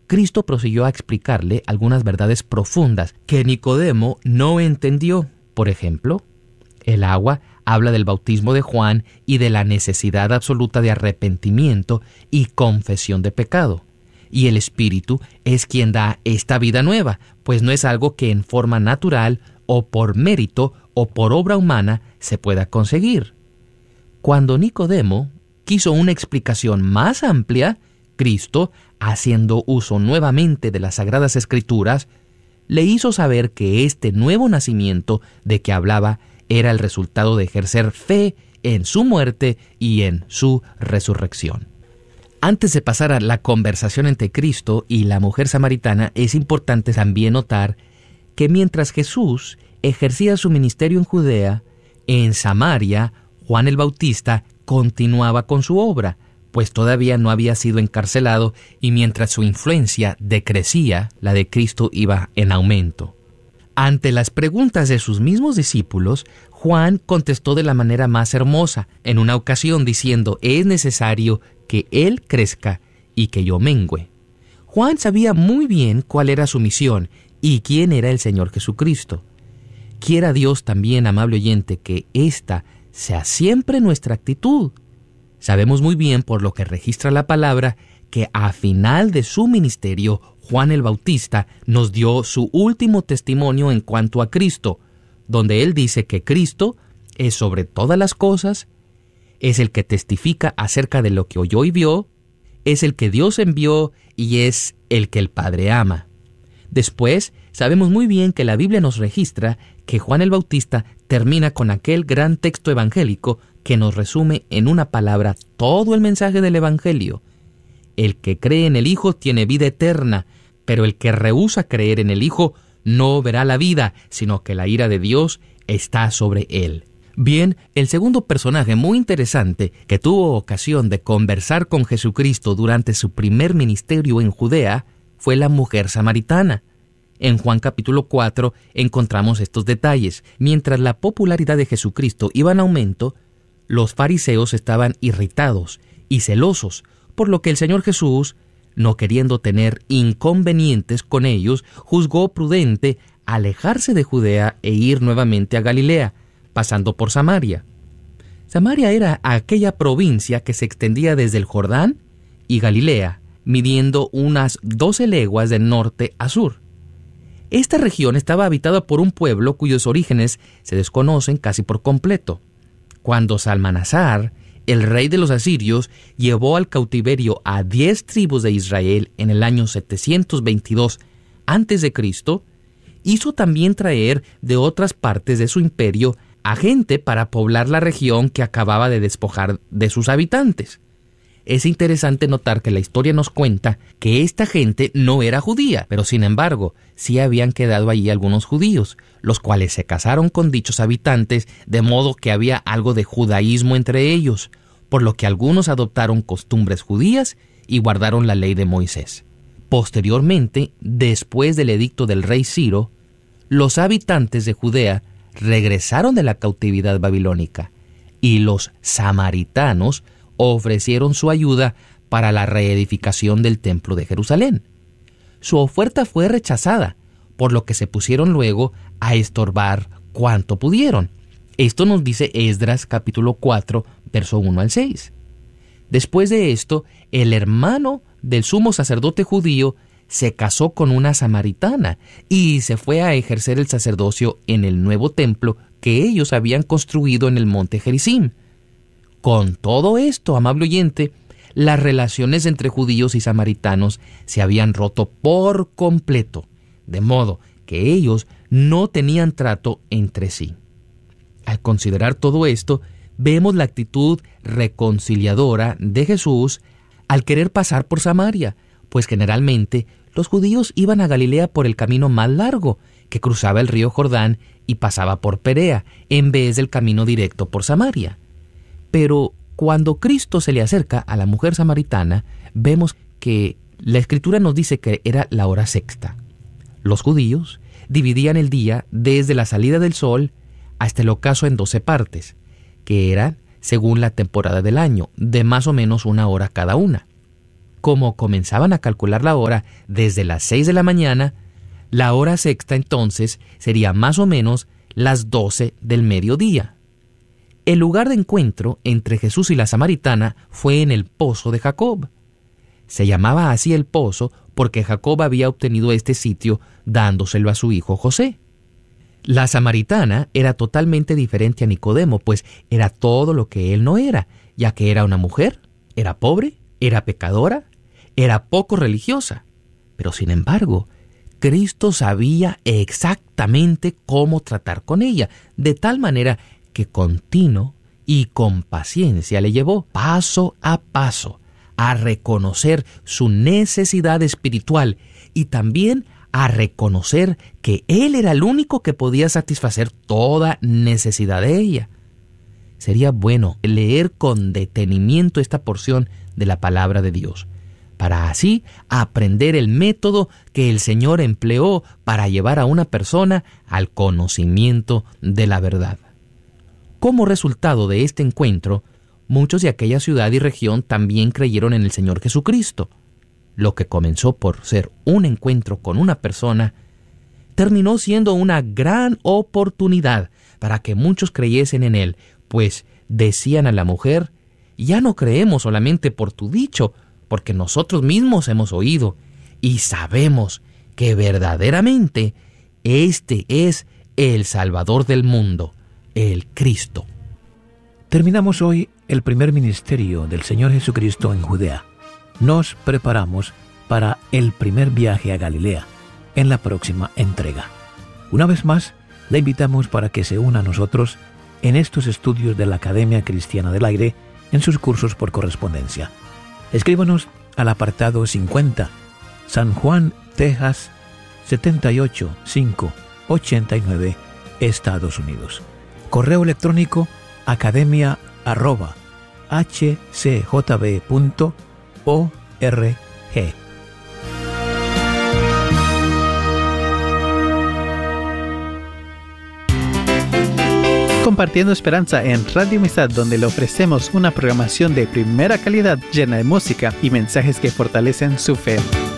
Cristo prosiguió a explicarle algunas verdades profundas que Nicodemo no entendió. Por ejemplo, el agua habla del bautismo de Juan y de la necesidad absoluta de arrepentimiento y confesión de pecado. Y el Espíritu es quien da esta vida nueva, pues no es algo que en forma natural o por mérito o por obra humana se pueda conseguir. Cuando Nicodemo quiso una explicación más amplia, Cristo, haciendo uso nuevamente de las Sagradas Escrituras, le hizo saber que este nuevo nacimiento de que hablaba era el resultado de ejercer fe en su muerte y en su resurrección. Antes de pasar a la conversación entre Cristo y la mujer samaritana, es importante también notar que mientras Jesús ejercía su ministerio en Judea, en Samaria, Juan el Bautista continuaba con su obra, pues todavía no había sido encarcelado y mientras su influencia decrecía, la de Cristo iba en aumento. Ante las preguntas de sus mismos discípulos, Juan contestó de la manera más hermosa, en una ocasión diciendo: es necesario que Él crezca y que yo mengüe. Juan sabía muy bien cuál era su misión y quién era el Señor Jesucristo. Quiera Dios también, amable oyente, que esta sea siempre nuestra actitud. Sabemos muy bien, por lo que registra la palabra, que a final de su ministerio, Juan el Bautista nos dio su último testimonio en cuanto a Cristo, donde él dice que Cristo es sobre todas las cosas, es el que testifica acerca de lo que oyó y vio, es el que Dios envió y es el que el Padre ama. Después, sabemos muy bien que la Biblia nos registra que Juan el Bautista termina con aquel gran texto evangélico que nos resume en una palabra todo el mensaje del Evangelio. El que cree en el Hijo tiene vida eterna, pero el que rehúsa creer en el Hijo no verá la vida, sino que la ira de Dios está sobre él. Bien, el segundo personaje muy interesante que tuvo ocasión de conversar con Jesucristo durante su primer ministerio en Judea fue la mujer samaritana. En Juan capítulo 4 encontramos estos detalles. Mientras la popularidad de Jesucristo iba en aumento, los fariseos estaban irritados y celosos, por lo que el Señor Jesús, no queriendo tener inconvenientes con ellos, juzgó prudente alejarse de Judea e ir nuevamente a Galilea, pasando por Samaria. Samaria era aquella provincia que se extendía desde el Jordán y Galilea, midiendo unas 12 leguas de norte a sur. Esta región estaba habitada por un pueblo cuyos orígenes se desconocen casi por completo. Cuando Salmanasar, el rey de los asirios, llevó al cautiverio a 10 tribus de Israel en el año 722 a.C., hizo también traer de otras partes de su imperio a gente para poblar la región que acababa de despojar de sus habitantes. Es interesante notar que la historia nos cuenta que esta gente no era judía, pero sin embargo, sí habían quedado allí algunos judíos, los cuales se casaron con dichos habitantes, de modo que había algo de judaísmo entre ellos, por lo que algunos adoptaron costumbres judías y guardaron la ley de Moisés. Posteriormente, después del edicto del rey Ciro, los habitantes de Judea regresaron de la cautividad babilónica, y los samaritanos ofrecieron su ayuda para la reedificación del templo de Jerusalén. Su oferta fue rechazada, por lo que se pusieron luego a estorbar cuanto pudieron. Esto nos dice Esdras capítulo 4, verso 1 al 6. Después de esto, el hermano del sumo sacerdote judío se casó con una samaritana y se fue a ejercer el sacerdocio en el nuevo templo que ellos habían construido en el monte Gerizim. Con todo esto, amable oyente, las relaciones entre judíos y samaritanos se habían roto por completo, de modo que ellos no tenían trato entre sí. Al considerar todo esto, vemos la actitud reconciliadora de Jesús al querer pasar por Samaria, pues generalmente los judíos iban a Galilea por el camino más largo, que cruzaba el río Jordán y pasaba por Perea, en vez del camino directo por Samaria. Pero cuando Cristo se le acerca a la mujer samaritana, vemos que la Escritura nos dice que era la hora sexta. Los judíos dividían el día desde la salida del sol hasta el ocaso en 12 partes, que eran según la temporada del año, de más o menos 1 hora cada una. Como comenzaban a calcular la hora desde las 6 de la mañana, la hora sexta entonces sería más o menos las 12 del mediodía. El lugar de encuentro entre Jesús y la samaritana fue en el pozo de Jacob. Se llamaba así el pozo porque Jacob había obtenido este sitio dándoselo a su hijo José. La samaritana era totalmente diferente a Nicodemo, pues era todo lo que él no era, ya que era una mujer, era pobre, era pecadora, era poco religiosa. Pero sin embargo, Cristo sabía exactamente cómo tratar con ella, de tal manera que continuo y con paciencia le llevó paso a paso a reconocer su necesidad espiritual y también a reconocer que Él era el único que podía satisfacer toda necesidad de ella. Sería bueno leer con detenimiento esta porción de la palabra de Dios, para así aprender el método que el Señor empleó para llevar a una persona al conocimiento de la verdad. Como resultado de este encuentro, muchos de aquella ciudad y región también creyeron en el Señor Jesucristo. Lo que comenzó por ser un encuentro con una persona, terminó siendo una gran oportunidad para que muchos creyesen en Él, pues decían a la mujer: ya no creemos solamente por tu dicho, porque nosotros mismos hemos oído y sabemos que verdaderamente este es el Salvador del mundo, el Cristo. Terminamos hoy el primer ministerio del Señor Jesucristo en Judea. Nos preparamos para el primer viaje a Galilea en la próxima entrega. Una vez más, le invitamos para que se una a nosotros en estos estudios de la Academia Cristiana del Aire en sus cursos por correspondencia. Escríbanos al apartado 50, San Juan, Texas, 78589, Estados Unidos. Correo electrónico academia@hcjb.org. Compartiendo Esperanza en Radio Amistad, donde le ofrecemos una programación de primera calidad llena de música y mensajes que fortalecen su fe.